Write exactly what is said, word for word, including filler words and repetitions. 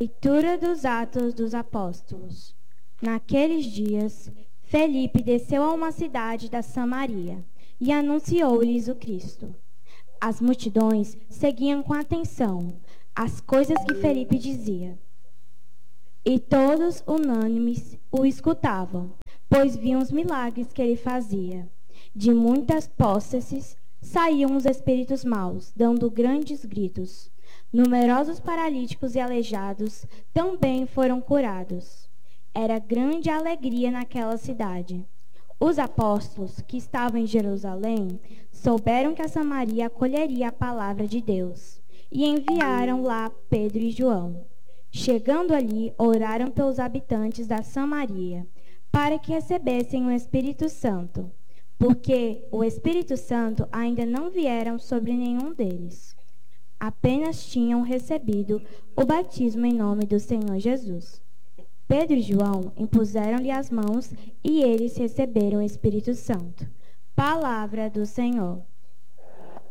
Leitura dos Atos dos Apóstolos. Naqueles dias, Felipe desceu a uma cidade da Samaria e anunciou-lhes o Cristo. As multidões seguiam com atenção as coisas que Felipe dizia. E todos, unânimes, o escutavam, pois viam os milagres que ele fazia. De muitas posses saíam os espíritos maus, dando grandes gritos. Numerosos paralíticos e aleijados também foram curados. Era grande a alegria naquela cidade. Os apóstolos que estavam em Jerusalém souberam que a Samaria acolheria a palavra de Deus e enviaram lá Pedro e João. Chegando ali, oraram pelos habitantes da Samaria para que recebessem o Espírito Santo, porque o Espírito Santo ainda não vieram sobre nenhum deles. Apenas tinham recebido o batismo em nome do Senhor Jesus. Pedro e João impuseram-lhe as mãos e eles receberam o Espírito Santo. Palavra do Senhor.